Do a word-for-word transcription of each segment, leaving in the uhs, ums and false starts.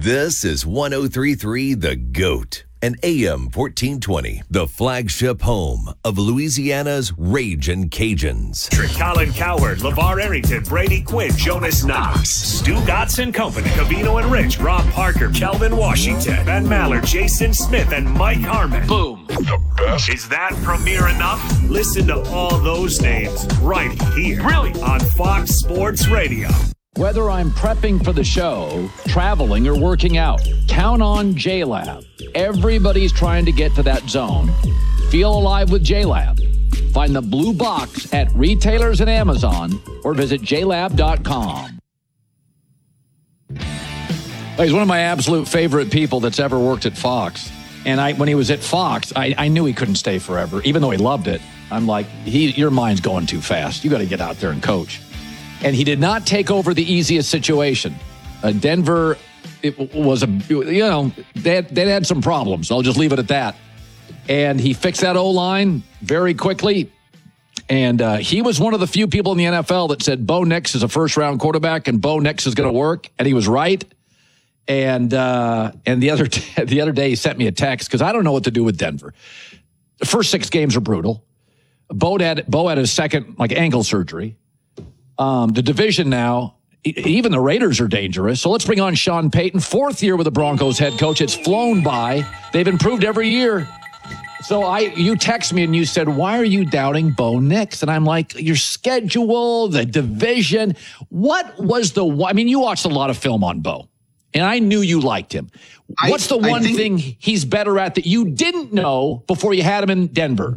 This is one oh three point three The GOAT and A M fourteen twenty, the flagship home of Louisiana's Ragin' Cajuns. Colin Cowherd, LeVar Arrington, Brady Quinn, Jonas Knox, Stu Gotson Company, Cavino and Rich, Rob Parker, Kelvin Washington, Ben Mallard, Jason Smith, and Mike Harmon. Boom. The best. Is that premiere enough? Listen to all those names right here. Really? On Fox Sports Radio. Whether I'm prepping for the show, traveling, or working out, count on J-Lab. Everybody's trying to get to that zone. Feel alive with J-Lab. Find the blue box at retailers and Amazon or visit j lab dot com. He's one of my absolute favorite people that's ever worked at Fox. And I, when he was at Fox, I, I knew he couldn't stay forever, even though he loved it. I'm like, he, your mind's going too fast. You got to get out there and coach. And he did not take over the easiest situation. Uh, Denver, it was a, you know, they had, they had some problems. I'll just leave it at that. And he fixed that O-line very quickly. And uh, he was one of the few people in the N F L that said Bo Nix is a first-round quarterback and Bo Nix is going to work. And he was right. And uh, and the other t- the other day he sent me a text because I don't know what to do with Denver. The first six games are brutal. Bo had Bo had his second like ankle surgery. Um, the division now, even the Raiders are dangerous. So let's bring on Sean Payton, fourth year with the Broncos head coach. It's flown by. They've improved every year. So I, you text me and you said, why are you doubting Bo Nix? And I'm like, your schedule, the division. What was the, I mean, you watched a lot of film on Bo, and I knew you liked him. What's the I, one I think, thing he's better at that you didn't know before you had him in Denver?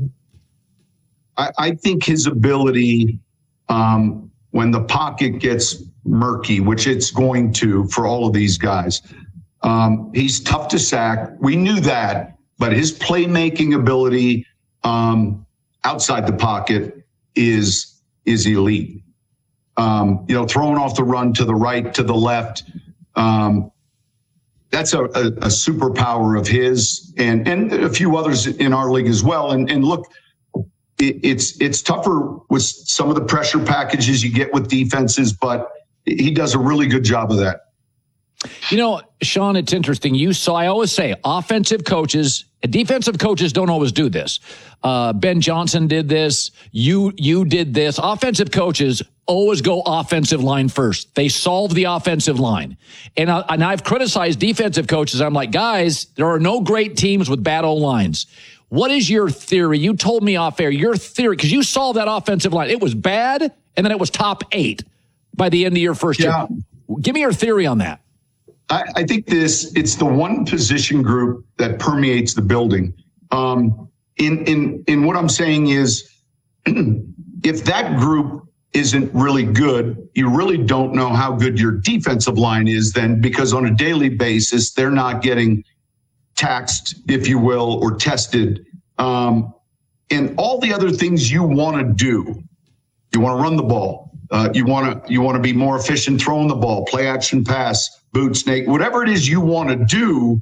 I, I think his ability, um, when the pocket gets murky, which it's going to for all of these guys, um, he's tough to sack. We knew that, but his playmaking ability um, outside the pocket is is elite. Um, you know, throwing off the run to the right, to the left, um, that's a, a, a superpower of his, and and a few others in our league as well. And and look. It, it's it's tougher with some of the pressure packages you get with defenses, but he does a really good job of that. You know, Sean, it's interesting. You saw, I always say, offensive coaches, defensive coaches don't always do this. Uh, Ben Johnson did this. You you did this. Offensive coaches always go offensive line first. They solve the offensive line. And, I, and I've criticized defensive coaches. I'm like, guys, there are no great teams with bad O-lines. What is your theory? You told me off air, your theory, because you saw that offensive line. It was bad, and then it was top eight by the end of your first yeah. year. Give me your theory on that. I, I think this, it's the one position group that permeates the building. Um, in, in, in what I'm saying is, if that group isn't really good, you really don't know how good your defensive line is then, because on a daily basis, they're not getting taxed, if you will, or tested. Um, and all the other things you want to do. You want to run the ball. Uh, you want to you want to be more efficient throwing the ball, play action pass, boot snake, whatever it is you want to do.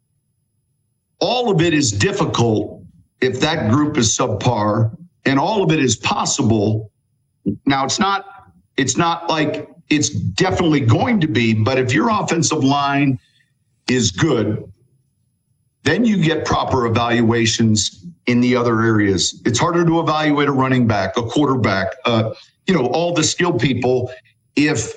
All of it is difficult if that group is subpar, and all of it is possible. Now, it's not it's not like it's definitely going to be, but if your offensive line is good, then you get proper evaluations in the other areas. It's harder to evaluate a running back, a quarterback, uh, you know, all the skill people if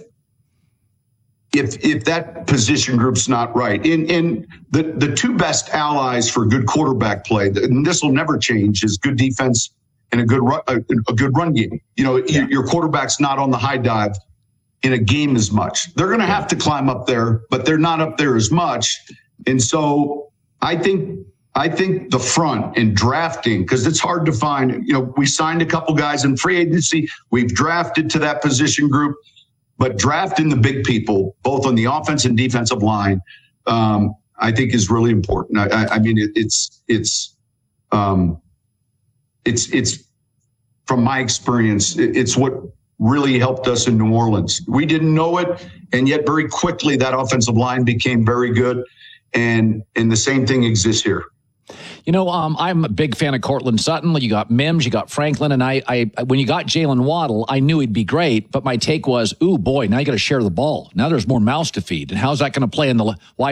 if if that position group's not right. In in the, the two best allies for good quarterback play, and this will never change, is good defense and a good run, a, a good run game. You know, yeah. your, your quarterback's not on the high dive in a game as much. They're going to have to climb up there, but they're not up there as much. And so I think I think the front in drafting, because it's hard to find, you know, we signed a couple guys in free agency. We've drafted to that position group, but drafting the big people, both on the offense and defensive line, um, I think is really important. I, I mean, it, it's it's um, it's it's from my experience, it, it's what really helped us in New Orleans. We didn't know it, and yet very quickly that offensive line became very good. And and the same thing exists here. You know, um, I'm a big fan of Cortland Sutton. You got Mims, you got Franklin, and I, I when you got Jalen Waddle, I knew he'd be great. But my take was, ooh, boy, now you got to share the ball. Now there's more mouths to feed. And how's that going to play in the wide